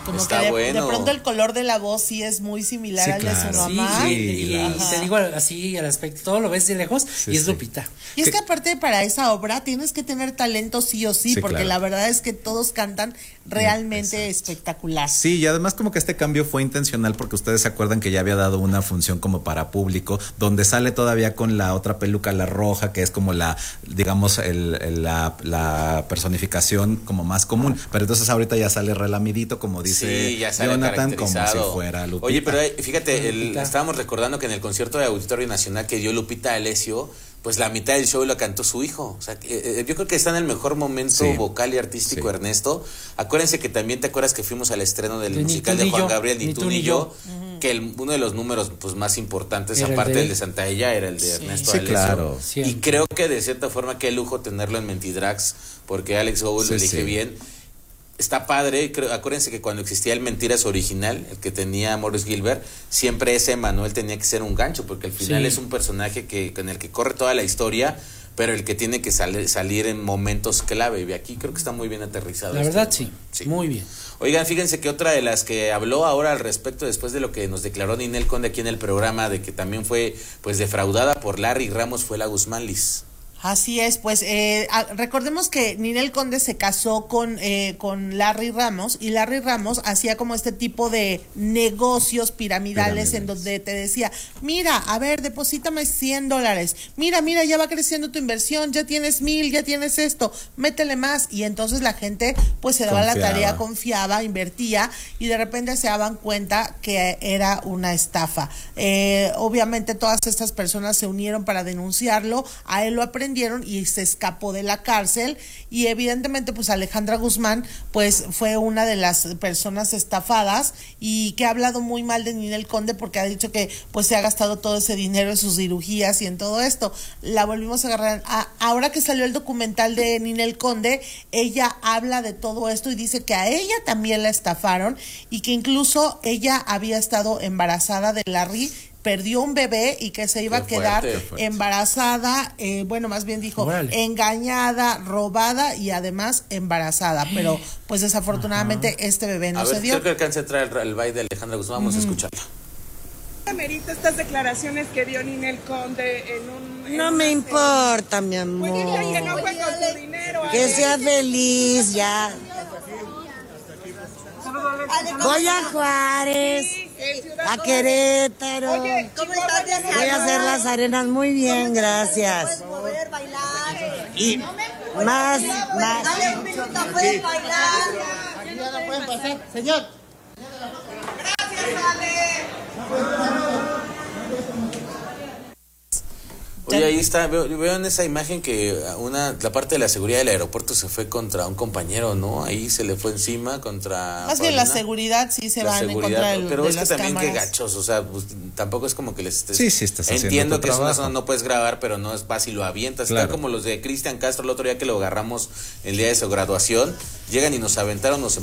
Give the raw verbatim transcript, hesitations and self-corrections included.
Como Está que de, bueno. de pronto el color de la voz sí es muy similar Sí, al de claro. su mamá. Sí, y, y- y Ajá. te digo así al aspecto, todo lo ves de lejos Sí, y es sí. Lupita. Y es ¿Qué? que aparte para esa obra tienes que tener talento sí o sí, Sí, porque claro. la verdad es que todos cantan realmente Exacto. espectacular. Sí, y además como que este cambio fue intencional porque ustedes se acuerdan que ya había dado una función como para público, donde sale todavía con la otra peluca, la roja, que es como la, digamos, el, el- la, la personificación como más común. Pero entonces ahorita ya sale relamidito, como dice Sí, ya sale Jonathan, como si caracterizado. fuera Lupita. Oye, pero eh, fíjate, el- Lupita. estábamos recordando que en el concierto de Auditorio Nacional que dio Lupita Alessio, pues la mitad del show lo cantó su hijo. O sea, que, eh, yo creo que está en el mejor momento Sí. vocal y artístico, Sí. Ernesto. Acuérdense que también te acuerdas que fuimos al estreno del De Ni musical tú de ni Juan yo, Gabriel, Ni, tú ni yo, que el- uno de los números pues más importantes, Era el aparte de del él. de Santa Ella, era el de Ernesto Sí, Alessio. claro. Y Siempre. creo que de cierta forma qué lujo tenerlo en Mentidrags, porque Alex Gould Sí, lo elige sí. bien. Está padre, creo, acuérdense que cuando existía el Mentiras original, el que tenía Morris Gilbert, siempre ese Manuel tenía que ser un gancho, porque al final Sí. es un personaje que con el que corre toda la historia, pero el que tiene que sal- salir en momentos clave. Y aquí creo que está muy bien aterrizado. La este, verdad ¿no? sí, Sí. muy bien. Oigan, fíjense que otra de las que habló ahora al respecto después de lo que nos declaró Ninel Conde aquí en el programa, de que también fue pues defraudada por Larry Ramos, fue la Guzmán Liz. Así es, pues eh, a- recordemos que Ninel Conde se casó con, eh, con Larry Ramos y Larry Ramos hacía como este tipo de negocios piramidales, Pirámides. en donde te decía, mira, a ver, deposítame cien dólares, mira, mira, ya va creciendo tu inversión, ya tienes mil, ya tienes esto, métele más. Y entonces la gente pues se daba la Confiaba. tarea, confiaba, invertía y de repente se daban cuenta que era una estafa. Eh, obviamente todas estas personas se unieron para denunciarlo, a él lo aprendieron y se escapó de la cárcel y evidentemente pues Alejandra Guzmán pues fue una de las personas estafadas y que ha hablado muy mal de Ninel Conde porque ha dicho que pues se ha gastado todo ese dinero en sus cirugías y en todo esto. La volvimos a agarrar. A, ahora que salió el documental de Ninel Conde, ella habla de todo esto y dice que a ella también la estafaron y que incluso ella había estado embarazada de Larry, perdió un bebé y que se iba Qué a quedar fuerte, fuerte. embarazada, eh, bueno, más bien dijo Órale. engañada, robada y además embarazada, pero pues desafortunadamente este bebé no a ver, se dio. creo que alcanza a entrar el, el baile de Alejandra Guzmán, vamos a escucharla. Amerita estas declaraciones que dio Ninel Conde en un... en No una me serie. importa, mi Pues dile que no amor. fue con tu dinero. Que Ale. sea feliz ya. Voy a Juárez, En Ciudad a Juárez. Querétaro. Oye, ¿cómo estás? Voy a hacer las arenas muy bien, gracias. Poder bailar. Y más, más. Dale un minuto, puedes bailar. Aquí ya no pueden pasar, señor. Gracias, Ale. Oye, ahí está, veo, veo en esa imagen que una la parte de la seguridad del aeropuerto se fue contra un compañero, ¿no? Ahí se le fue encima contra Más bien la Paulina. seguridad sí se La van en seguridad, contra del, pero de es que las también qué cámaras. gachos, o sea, pues, tampoco es como que les estés... Sí, sí, estás haciendo Entiendo tu que es una trabajo. zona, no puedes grabar, pero no es fácil, lo avientas. Claro. Está como los de Cristian Castro el otro día que lo agarramos el día de su graduación. Llegan y nos aventaron, nos